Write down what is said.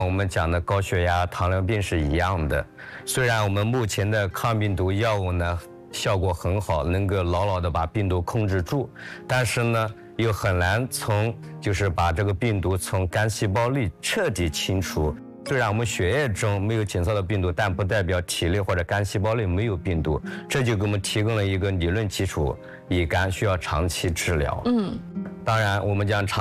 我们讲的高血压、糖尿病是一样的。虽然我们目前的抗病毒药物呢效果很好，能够牢牢的把病毒控制住，但是呢又很难就是把这个病毒从肝细胞里彻底清除。虽然我们血液中没有检测到病毒，但不代表体内或者肝细胞内没有病毒，这就给我们提供了一个理论基础，乙肝需要长期治疗。当然我们讲